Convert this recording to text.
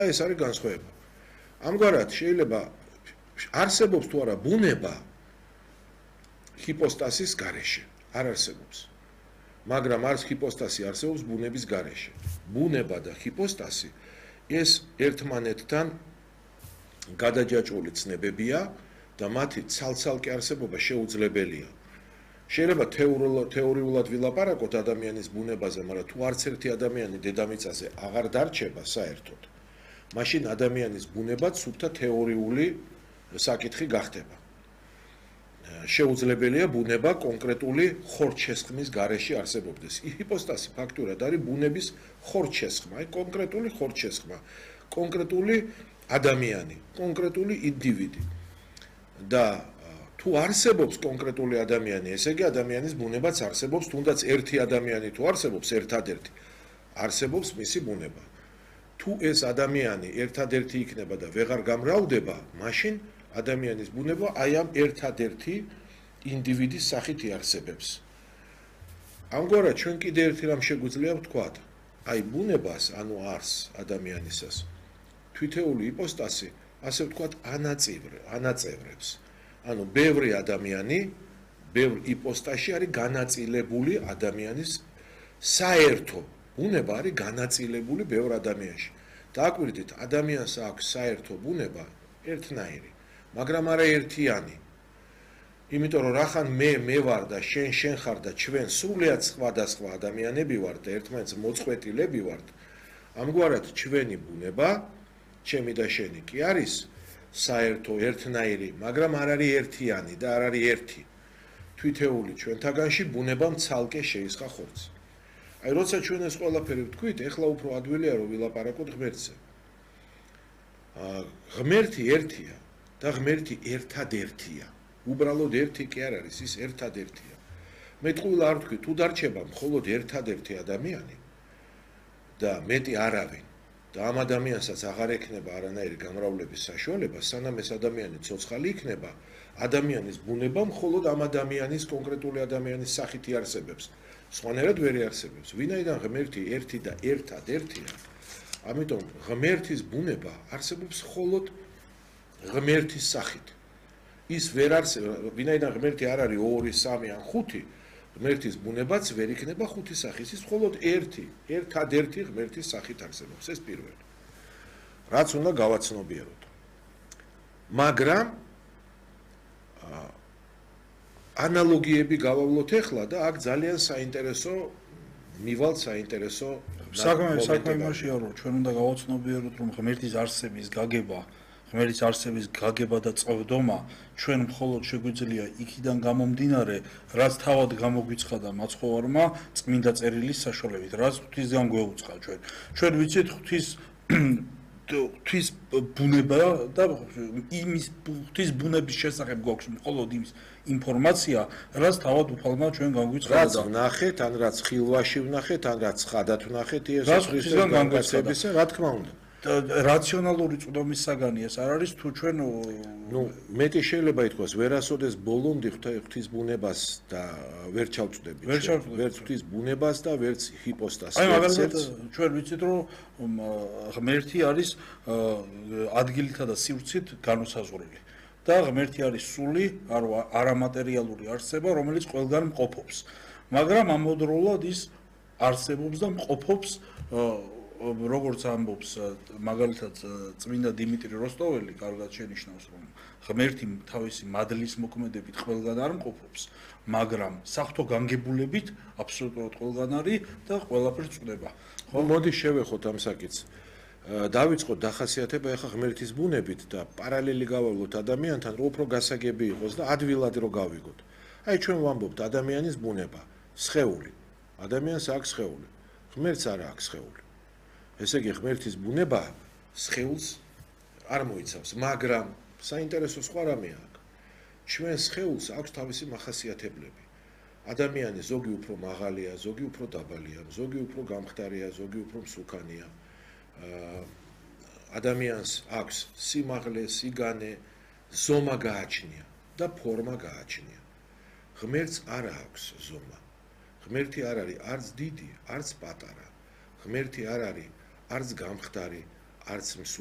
ეს არის განსხვავება. ამგვარად შეიძლება არსებობს თუ არა ბუნება ჰიპოსტასის გარეშე, არ არსებობს. მაგრამ არც ჰიპოსტასი არსებობს ბუნების გარეშე. ბუნება და ჰიპოსტასი ეს ერთმანეთთან გადაჯაჭვული ცნებებია და მათი ცალ-ცალკე არსებობა შეუძლებელია. შეიძლება თეორიულად ვილაპარაკოთ ადამიანის ბუნებაზე, მაგრამ თუ არც ერთი ადამიანი დედამიწაზე აღარ დარჩება საერთოდ, მაშინ ადამიანის ბუნება სუფთა თეორიული საკითხი გახდება. შეუძლებელია ბუნება კონკრეტული ხორცშესხმის გარეშე არსებობდეს. ჰიპოსტასი ფაქტურად არის ბუნების ხორცშესხმა, კონკრეტული ხორცშესხმა, კონკრეტული ადამიანი, კონკრეტული ინდივიდი. და თუ არსებობს კონკრეტული ადამიანი, ესე იგი ადამიანის ბუნებაც არსებობს, თუნდაც ერთი ადამიანი თუ არსებობს, ერთადერთი არსებობს მისი ბუნება. თუ ეს ადამიანი ერთადერთი იქნება და ვეღარ გამრავლდება, მაშინ ადამიანის ბუნება აი ამ ერთადერთი ინდივიდის სახით იარსებებს. ამგვარად ჩვენ კიდე ერთი რამ შეგვიძლია ვთქვათ, აი ბუნებას, ანუ არსს ადამიანისას, თვითეული იპოსტასი, ასე ვთქვათ, ანაწევრებს. ანუ ბევრი ადამიანი, ბევრ იპოსტაში არის განაწილებული ადამიანის საერთო ბუნება არის განაწილებული ბევრ ადამიანში. დააკვირდით, ადამიანს აქვს საერთო ბუნება ერთნაირი, მაგრამ არა ერთიანი. იმიტომ რომ რახან მე ვარ და შენ ხარ და ჩვენ სრულიად სხვადასხვა ადამიანები ვართ და ერთმანეთს მოწყვეტილები ვართ, ამგვარად ჩვენი ბუნება, ჩემი და შენი კი არის საერთო ერთნაირი, მაგრამ არ არის ერთიანი და არ არის ერთი. თვითეული ჩვენთაგანში ბუნებამ ცალკე შეისხა ხორცი. აი როცა ჩვენ ეს ყველაფერი ვთქვით, ეხლა უფრო ადვილია რომ ვილაპარაკოთ ღმერთზე. ღმერთი ერთია და ღმერთი ერთადერთია. უბრალოდ ერთი კი არ არის, ის ერთადერთია. მე ტყუილ არ ვთქვი, თუ დარჩება მხოლოდ ერთადერთი ადამიანი და მეტი არავინ და ამ ადამიანსაც აღარ ექნება არანაირი გამრავლების საშუალება, სანამ ეს ადამიანი ცოცხალი იქნება, ადამიანის ბუნება მხოლოდ ამ ადამიანის კონკრეტული ადამიანის სახით იარსებებს. სხვანაირად ვერ იარსებებს. ვინაიდან ღმერთი ერთი და ერთადერთია, ამიტომ ღმერთის ბუნება არსებობს მხოლოდ ღმერთის სახით. ის ვერ არსებობს, ვინაიდან ღმერთი არ არის 2, 3 ან 5, ღმერთის ბუნებაც ვერ იქნება 5 სახის, ის მხოლოდ ერთადერთი ღმერთის სახით არსებობს, ეს პირველი. რაც უნდა გავაცნობიეროთ. მაგრამ ანალოგიები გავავლოთ ახლა და აქ ძალიან საინტერესო მივალთ საინტერესო საქმე იმაშია, რომ ჩვენ უნდა გავაცნობიეროთ, რომ ღმერთის არსების გაგება და წვდომა ჩვენ მხოლოდ შეგვიძლია იქიდან გამომდინარე, რაც თავად გამოგვიცხადა მაცხოვარმა წმინდა წერილის საშუალებით, რაც ღვთისგან გვეუწყა ჩვენ. ჩვენ ვიცით ღვთის ბუნება და იმის ღვთის ბუნების შესახებ გვაქვს მხოლოდ იმის ინფორმაცია, რაც თავად უფალმა ჩვენ განგვიცხადა. რაც ვნახეთ, ან რაც ხილვაში ვნახეთ, ან რაც ხადად ვნახეთ იესოს ქრისტეს განგაცებისა, რა თქმა უნდა. რაციონალური წვდომის საგანი ეს არ არის თუ ჩვენ მეტი შეიძლება ითქვას ვერასოდეს ბოლომდე ღვთის ბუნებას და ვერ ჩავწვდებით ვერც ღვთის ბუნებას და ვერც ჰიპოსტასს აი მაგალითად ჩვენ ვიცით რომ ღმერთი არის ადგილითა და სივრცით განუსაზღვრელი და ღმერთი არის სული არამატერიალური არსება რომელიც ყველგან მყოფობს მაგრამ ამავდროულად ის არსებობს და მყოფობს როგორც ამბობს მაგალითად წმინდა დიმიტრი როსტოველი კარგად შენიშნავს რომ ღმერთი თავისი მადლის მოქმედებით ყველგან არ მყოფობს მაგრამ საღვთო განგებულებით აბსოლუტურად ყველგან არის და ყველაფერს წვდება ხო მოდი შევეხოთ ამ საკითხს დავიწყოთ დახასიათება ახლა ღმერთის ბუნებით და პარალელი გავავლოთ ადამიანთან რომ უფრო გასაგები იყოს და ადვილად რო გავიგოთ აი ჩვენ ვამბობთ ადამიანის ბუნება სხეული ადამიანს აქვს სხეული ღმერთს არ აქვს სხეული ესე იგი ღმერთის ბუნება სხეულს არ მოიცავს, მაგრამ საინტერესო სხვა რამეა აქ. ჩვენ სხეულს აქვს თავისი მახასიათებლები. ადამიანი ზოგი უფრო მაღალია, ზოგი უფრო დაბალია, ზოგი უფრო გამხდარია, ზოგი უფრო მსუქანია. ადამიანს აქვს სიმაღლე, სიგანე, ზომა გააჩნია და ფორმა გააჩნია. ღმერთს არ აქვს ზომა. ღმერთი არ არის არც დიდი, არც პატარა. ღმერთი არ არის არც გამხდარი, არც